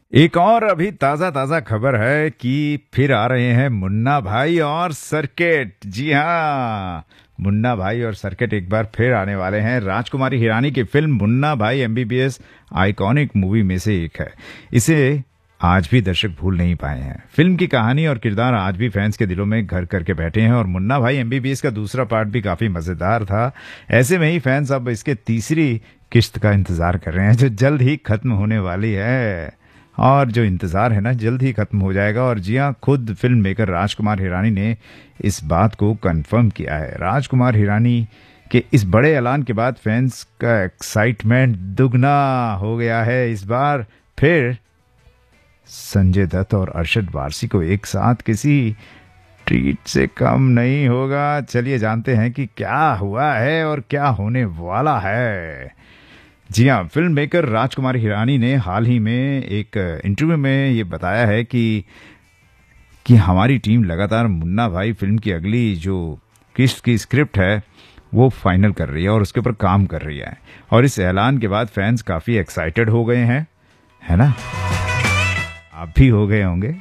एक और अभी ताजा ताजा खबर है कि फिर आ रहे हैं मुन्ना भाई और सर्किट। जी हाँ, मुन्ना भाई और सर्किट एक बार फिर आने वाले हैं। राजकुमारी हिरानी की फिल्म मुन्ना भाई एमबीबीएस आइकॉनिक मूवी में से एक है। इसे आज भी दर्शक भूल नहीं पाए हैं। फिल्म की कहानी और किरदार आज भी फैंस के दिलों में घर करके बैठे हैं और मुन्ना भाई एमबीबीएस का दूसरा पार्ट भी काफी मजेदार था। ऐसे में ही फैंस अब इसके तीसरी किश्त का इंतजार कर रहे हैं जो जल्द ही खत्म होने वाली है। और जो इंतजार है ना, जल्द ही खत्म हो जाएगा। और जी हाँ, खुद फिल्म मेकर राजकुमार हिरानी ने इस बात को कंफर्म किया है। राजकुमार हिरानी के इस बड़े ऐलान के बाद फैंस का एक्साइटमेंट दुगना हो गया है। इस बार फिर संजय दत्त और अरशद वारसी को एक साथ किसी ट्रीट से कम नहीं होगा। चलिए जानते हैं कि क्या हुआ है और क्या होने वाला है। जी हाँ, फिल्म मेकर राजकुमार हिरानी ने हाल ही में एक इंटरव्यू में ये बताया है कि हमारी टीम लगातार मुन्ना भाई फिल्म की अगली जो किस्त की स्क्रिप्ट है वो फाइनल कर रही है और उसके ऊपर काम कर रही है। और इस ऐलान के बाद फैंस काफी एक्साइटेड हो गए हैं, है ना? आप भी हो गए होंगे।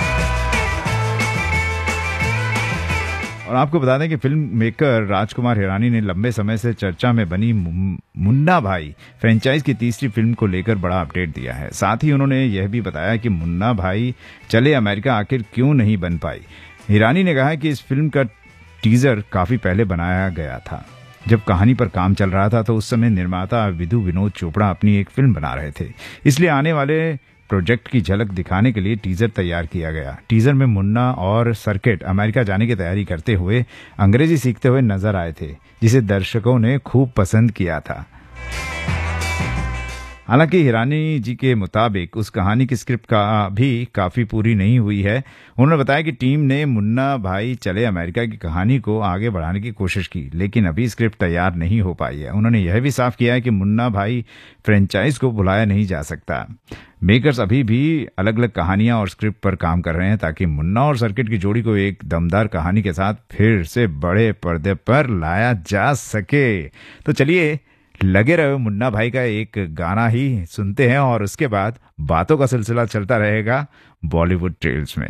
और आपको बता दें कि फिल्म मेकर राजकुमार हिरानी ने लंबे समय से चर्चा में बनी मुन्ना भाई फ्रेंचाइज की तीसरी फिल्म को लेकर बड़ा अपडेट दिया है। साथ ही उन्होंने यह भी बताया कि मुन्ना भाई चले अमेरिका आखिर क्यों नहीं बन पाई। हिरानी ने कहा कि इस फिल्म का टीजर काफी पहले बनाया गया था। जब कहानी पर काम चल रहा था तो उस समय निर्माता विधु विनोद चोपड़ा अपनी एक फिल्म बना रहे थे, इसलिए आने वाले प्रोजेक्ट की झलक दिखाने के लिए टीजर तैयार किया गया। टीजर में मुन्ना और सर्किट अमेरिका जाने की तैयारी करते हुए अंग्रेजी सीखते हुए नजर आए थे, जिसे दर्शकों ने खूब पसंद किया था। हालांकि हिरानी जी के मुताबिक उस कहानी की स्क्रिप्ट का भी काफी पूरी नहीं हुई है। उन्होंने बताया कि टीम ने मुन्ना भाई चले अमेरिका की कहानी को आगे बढ़ाने की कोशिश की, लेकिन अभी स्क्रिप्ट तैयार नहीं हो पाई है। उन्होंने यह भी साफ किया है कि मुन्ना भाई फ्रेंचाइज को भुलाया नहीं जा सकता। मेकर्स अभी भी अलग अलग कहानियां और स्क्रिप्ट पर काम कर रहे हैं ताकि मुन्ना और सर्किट की जोड़ी को एक दमदार कहानी के साथ फिर से बड़े पर्दे पर लाया जा सके। तो चलिए लगे रहो, मुन्ना भाई का एक गाना ही सुनते हैं और उसके बाद बातों का सिलसिला चलता रहेगा बॉलीवुड टेल्स में।